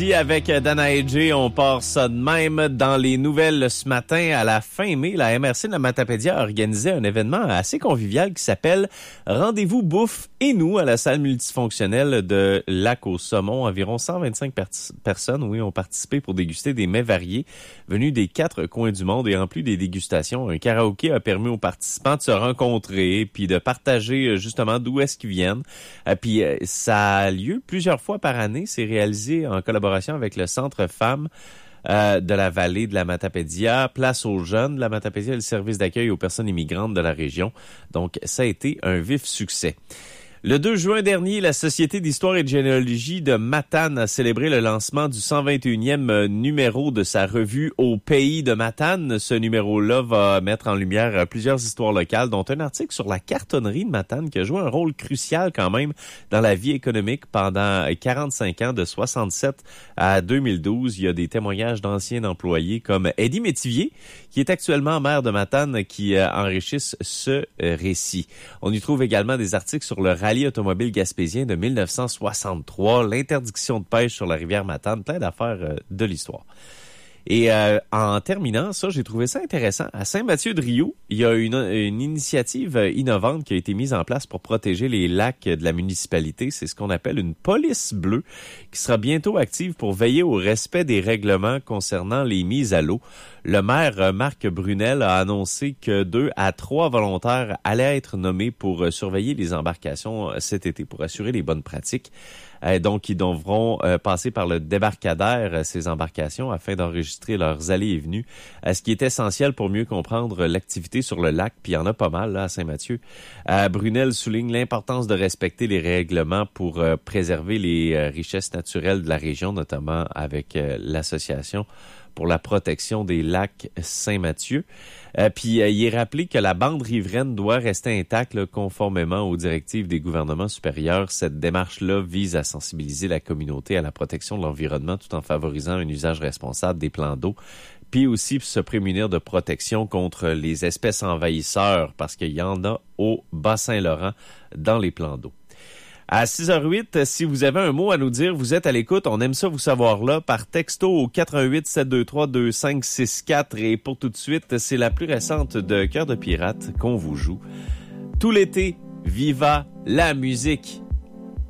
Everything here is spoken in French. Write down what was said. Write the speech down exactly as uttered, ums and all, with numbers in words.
Avec Dana et Jay, on part ça de même. Dans les nouvelles ce matin, à la fin mai, la M R C de la Matapédia a organisé un événement assez convivial qui s'appelle Rendez-vous bouffe et nous à la salle multifonctionnelle de Lac-au-Saumon. Environ cent vingt-cinq per- personnes, oui, ont participé pour déguster des mets variés venus des quatre coins du monde. Et en plus des dégustations, un karaoké a permis aux participants de se rencontrer puis de partager justement d'où est-ce qu'ils viennent. Et puis ça a lieu plusieurs fois par année. C'est réalisé en collaboration avec le Centre Femmes euh, de la vallée de la Matapédia, Place aux jeunes de la Matapédia et le service d'accueil aux personnes immigrantes de la région. Donc, ça a été un vif succès. Le deux juin dernier, la Société d'histoire et de généalogie de Matane a célébré le lancement du cent vingt et unième numéro de sa revue Au pays de Matane. Ce numéro-là va mettre en lumière plusieurs histoires locales, dont un article sur la cartonnerie de Matane qui a joué un rôle crucial quand même dans la vie économique pendant quarante-cinq ans, de soixante-sept à deux mille douze. Il y a des témoignages d'anciens employés comme Eddie Métivier, qui est actuellement maire de Matane, qui euh, enrichissent ce euh, récit. On y trouve également des articles sur le rallye automobile gaspésien de mille neuf cent soixante-trois, l'interdiction de pêche sur la rivière Matane, plein d'affaires euh, de l'histoire. Et euh, en terminant, ça, j'ai trouvé ça intéressant. À Saint-Mathieu-de-Riou, il y a une, une initiative innovante qui a été mise en place pour protéger les lacs de la municipalité. C'est ce qu'on appelle une police bleue qui sera bientôt active pour veiller au respect des règlements concernant les mises à l'eau. Le maire Marc Brunel a annoncé que deux à trois volontaires allaient être nommés pour surveiller les embarcations cet été pour assurer les bonnes pratiques. Euh, donc, ils devront euh, passer par le débarcadère, euh, ces embarcations, afin d'enregistrer leurs allées et venues, euh, ce qui est essentiel pour mieux comprendre l'activité sur le lac, puis il y en a pas mal là à Saint-Mathieu. Euh, Brunel souligne l'importance de respecter les règlements pour euh, préserver les euh, richesses naturelles de la région, notamment avec euh, l'association pour la protection des lacs Saint-Mathieu. Euh, puis, euh, il est rappelé que la bande riveraine doit rester intacte là, conformément aux directives des gouvernements supérieurs. Cette démarche-là vise à sensibiliser la communauté à la protection de l'environnement tout en favorisant un usage responsable des plans d'eau. Puis aussi se prémunir de protection contre les espèces envahisseurs parce qu'il y en a au Bas-Saint-Laurent dans les plans d'eau. À six heures huit, si vous avez un mot à nous dire, vous êtes à l'écoute, on aime ça vous savoir là, par texto au quatre un huit sept deux trois deux cinq six quatre. Et pour tout de suite, c'est la plus récente de Cœur de pirate qu'on vous joue. Tout l'été, viva la musique!